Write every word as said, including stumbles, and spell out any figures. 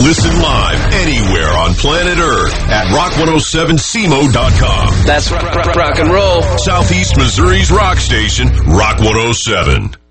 Listen live anywhere on planet Earth at rock one oh seven C M O dot com. That's rock, rock, rock and roll. Southeast Missouri's rock station, Rock one oh seven.